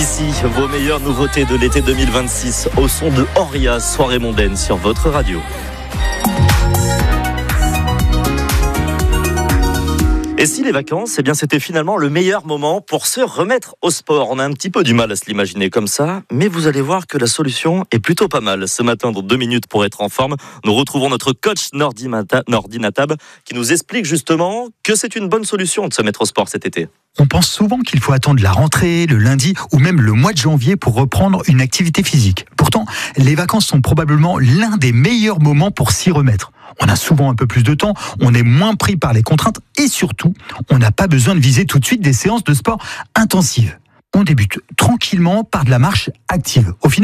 Ici, vos meilleures nouveautés de l'été 2026 au son de Oria, soirée mondaine sur votre radio. Et si les vacances, c'était finalement le meilleur moment pour se remettre au sport. On a un petit peu du mal à se l'imaginer comme ça, mais vous allez voir que la solution est plutôt pas mal. Ce matin, dans 2 minutes pour être en forme, nous retrouvons notre coach Nordi Natab qui nous explique justement que c'est une bonne solution de se mettre au sport cet été. On pense souvent qu'il faut attendre la rentrée, le lundi ou même le mois de janvier pour reprendre une activité physique. Pourtant, les vacances sont probablement l'un des meilleurs moments pour s'y remettre. On a souvent un peu plus de temps, on est moins pris par les contraintes et surtout, on n'a pas besoin de viser tout de suite des séances de sport intensives. On débute tranquillement par de la marche active. Au final,